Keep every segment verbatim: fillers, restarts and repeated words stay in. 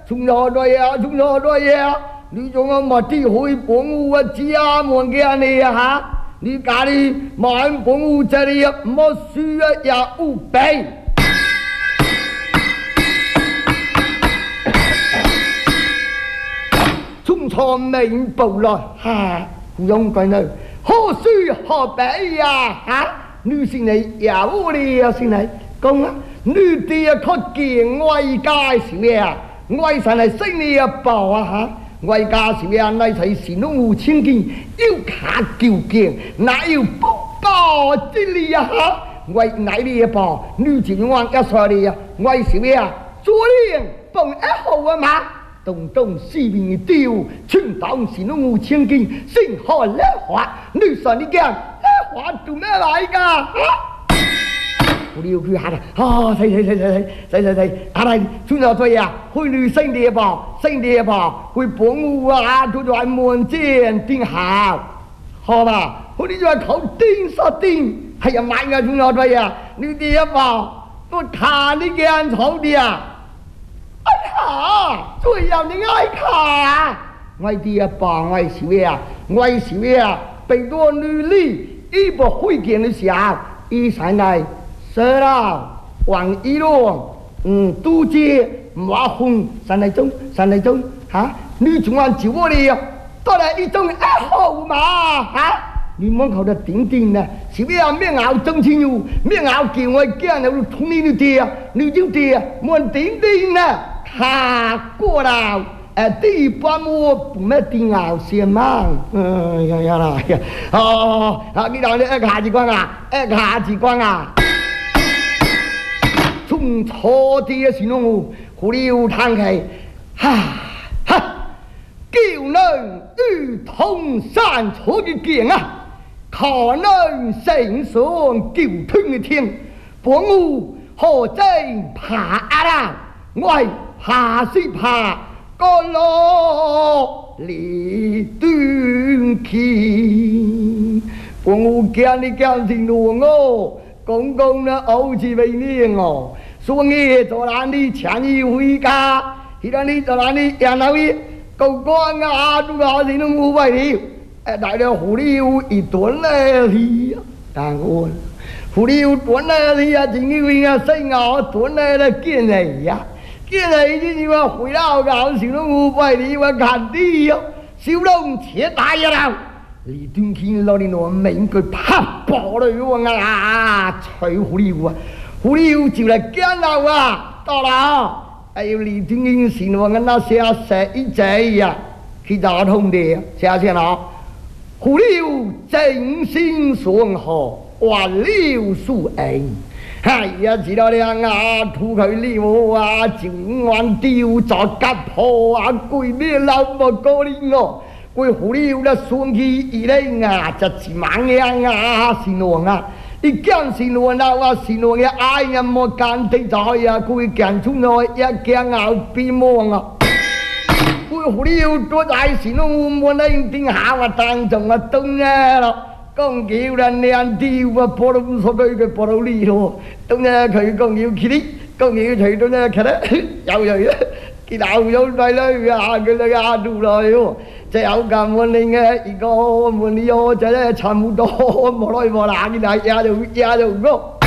从哪来呀？从哪来呀？你仲有乜啲可以幫我家門嘅你啊嚇？你家裡買幫我這裡乜需要五倍？從錯明報來嚇，唔用講啦，何須何必呀嚇？你先嚟有你啊先嚟講啊！你哋啊確見外界是咩啊？外神係識你啊報啊嚇！外家是咩啊？乃係善龍無千件，要卡叫件，哪要不報之理啊嚇？外乃你啊報，你前往一說你啊，外是咩啊？昨天逢一號啊嘛，東東西面丟，全當善龍無千件，星河叻華，你說你講叻華做咩來㗎嚇？我哋要佢下啦，啊！睇睇睇睇睇睇睇睇，阿嚟村落隊啊，去女升啲噃，升啲噃，去幫我啊，做咗門前定下，好啦，我哋就係靠定實定，係啊買嘅村落隊啊，你啲一噃，我睇你間草啲啊，哎呀，最有你愛卡，我啲一噃，我係咩啊？我係咩啊？被多女力一部會見的時候，一上來。是啦，黃一路，嗯，都知唔話紅，三嚟鐘，三嚟鐘，嚇，你仲話照我哋啊？多嚟一種一號嘛，嚇，你門口的頂頂呢？是咩啊？咩咬中千油，咩咬叫我驚你捅你啲啊？你就啲啊，門頂頂呢？下過啦，誒，第八幕不咩頂咬先嘛？嗯，呀呀啦呀，哦，啊，你講你一下子關啊，一下子關啊！從錯啲嘅時候，胡了嘆氣，哈哈，叫能與同山錯嘅勁啊，可能成上叫吞嘅天，幫我何真怕啊啦，我係怕是怕個落離斷氣，幫我驚你驚成路我。公公呢好似為你哦，所以做哪裡請你回家，而家你做哪裡養老院，公公啊，都話你都冇為你，誒大了狐狸有一段咧你，但我狐狸有段咧你啊，前幾位啊細咬段咧咧見你呀，見你你話回到搞小都冇為你話看啲啊，小龍切大一啦。李敦慶攞你攞命佢拍爆了喎啊！吹狐狸啊，狐狸就嚟驚啦啊！到啦，哎呦李敦慶先我跟那寫寫一仔呀，去打通的，寫寫啦。狐狸真心相好，話了數恩。哎呀，知道了啊，吐佢了啊，整晚丟咗吉婆啊，鬼咩老麼過年哦！佢狐狸啦，雙氣一嚟啊，就自猛嘅啊，善良啊！你驚善良啦，話善良嘅愛人莫間地在啊，佢驚出來一驚咬邊望啊！佢狐狸多大善良，冇能定下話當中啊東啊咯，講叫人靚啲啊，破到咁所對嘅破到呢咯，東啊佢講要佢啲，講要佢東啊佢咧有有佢鬧有對咧啊，佢咧啊住來喎。這有咁我哋嘅一個我哋有就咧差唔多冇來冇拿嘅嚟也就也就個，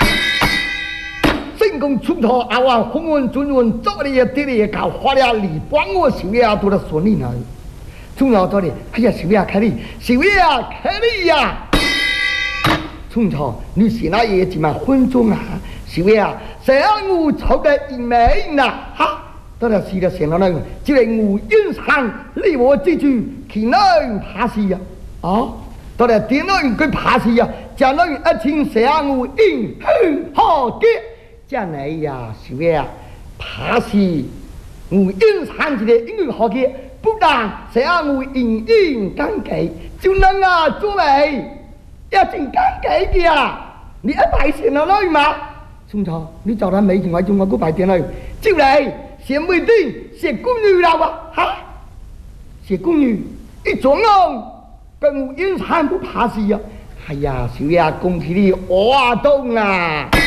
成功出頭啊！話紅運轉運做你一啲嘢搞花了你幫我小嘢都得順利啦。從頭到尾，哎呀小嘢開你，小嘢開你呀！從頭你是那嘢就咪分鐘啊，小嘢啊，成我炒嘅一味嗱哈。到了是的時候呢，就係我因上你我之住，其能怕事呀！啊，到了點能佢怕事呀？就能一千上我因向好嘅，真係呀，小嘢啊，怕事我因上之嘅因好嘅，不但上我因因感激，就能啊作為一件感激嘅啊！你一大成了來嘛？從頭你就睇美情位中我嗰排點嚟，招嚟。寫妹丁寫公女啦哇嚇，寫公女一種哦，跟我因產不怕事啊，係呀，小爺恭喜你，我東啊！